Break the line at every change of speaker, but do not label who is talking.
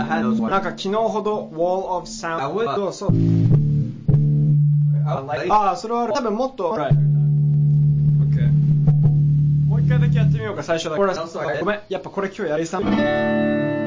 had those ones.
なんか昨日ほど Wall of Sound
I would.
そう。それは多分もっと Right. OK もう一回だけやってみようか最初だけ。ごめん、やっぱこれ今日やりさん